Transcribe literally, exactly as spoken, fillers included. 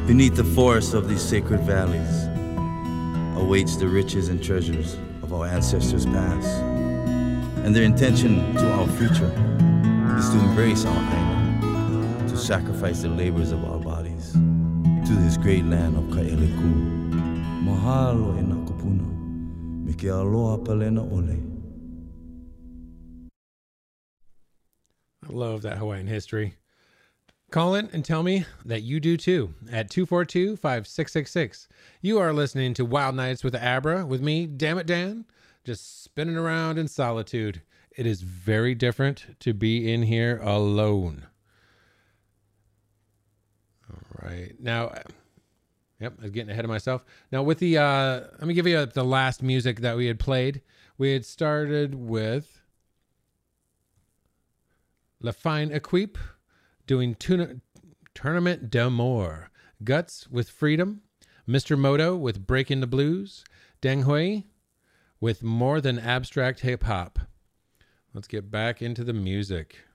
Beneath the forests of these sacred valleys awaits the riches and treasures of our ancestors past. And their intention to our future is to embrace our Aina, to sacrifice the labors of our bodies to this great land of Ka'eleku. Mahalo e nā kupuna, me ke aloha palena ole. I love that Hawaiian history. Call in and tell me that you do too at two four two, five six six six. You are listening to Wild Nights with Abra with me, Damn It Dan, just spinning around in solitude. It is very different to be in here alone. All right. Now, yep, I was getting ahead of myself. Now with the, uh, let me give you the last music that we had played. We had started with La Fine Equipe doing tuna, Tournament d'Amour, Guts with Freedom, Mister Moto with Breaking the Blues, Deng Hui with More Than Abstract Hip Hop. Let's get back into the music.